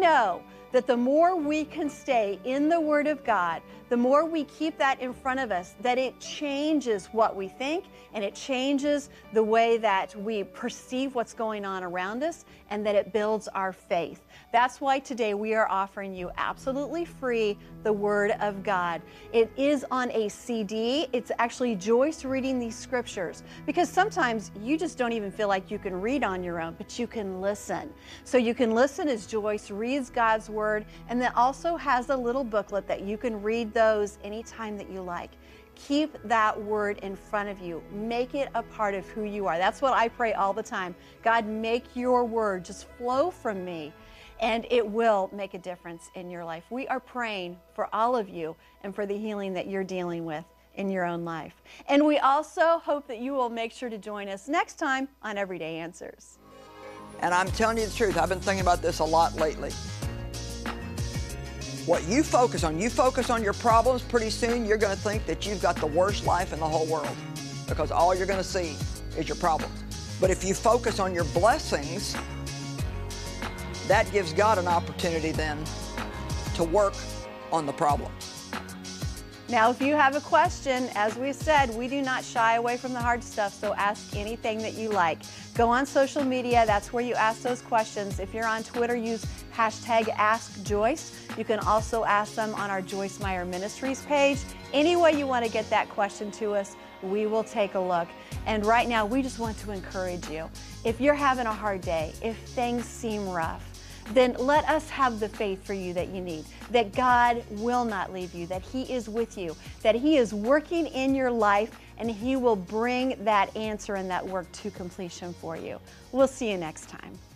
know that the more we can stay in the Word of God, the more we keep that in front of us, that it changes what we think and it changes the way that we perceive what's going on around us, and that it builds our faith. That's why today we are offering you absolutely free the Word of God. It is on a CD. It's actually Joyce reading these scriptures, because sometimes you just don't even feel like you can read on your own, but you can listen. So you can listen as Joyce reads God's Word, and then also has a little booklet that you can read those anytime that you like. Keep that Word in front of you. Make it a part of who you are. That's what I pray all the time. God, make your Word just flow from me, and it will make a difference in your life. We are praying for all of you and for the healing that you're dealing with in your own life. And we also hope that you will make sure to join us next time on Everyday Answers. And I'm telling you the truth, I've been thinking about this a lot lately. What you focus on your problems, pretty soon you're going to think that you've got the worst life in the whole world, because all you're going to see is your problems. But if you focus on your blessings, that gives God an opportunity then to work on the problem. Now, if you have a question, as we said, we do not shy away from the hard stuff, so ask anything that you like. Go on social media, that's where you ask those questions. If you're on Twitter, use #AskJoyce. You can also ask them on our Joyce Meyer Ministries page. Any way you want to get that question to us, we will take a look. And right now, we just want to encourage you. If you're having a hard day, if things seem rough, then let us have the faith for you that you need, that God will not leave you, that He is with you, that He is working in your life, and He will bring that answer and that work to completion for you. We'll see you next time.